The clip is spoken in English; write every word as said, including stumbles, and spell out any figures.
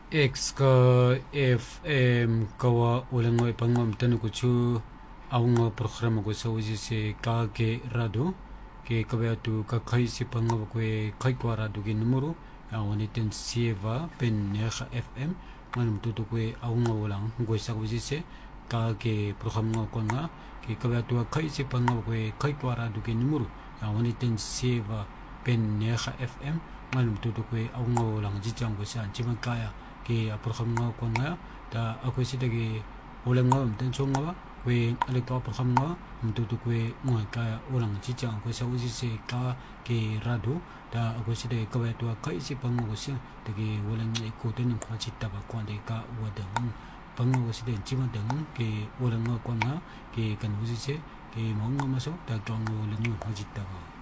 X ka F M kawa ulango ipangmam tanu kuchu aunga programa ko sa uji se ka ke rado ke kabeatu ka kai si pangwa ko kai kwa rado ke numero awani ten sieva pen neha F M manum tutu ko aunga ulang ko sa uji se ka ke programa ko nga ke kabeatu kai si pangwa ko kai kwa rado ke numero awani ten sieva pen neha F M manum tutu ko aunga ulang jijang ko sa chiman kaya ke programa ko nga ta ako si dagi ulang ngam ten chonga we alekto programa mtutu ko nga ka ulang jijang ko sa uji se ka ke rado ta ako si dagi kabeatu kai si pangwa ko sa dagi ulang ko ten ko chita ba ko de ka wadang pangwa ko si den chiman dang ke ulang ko nga ke kan uji se ke mong maso ta kang ulang ko chita ba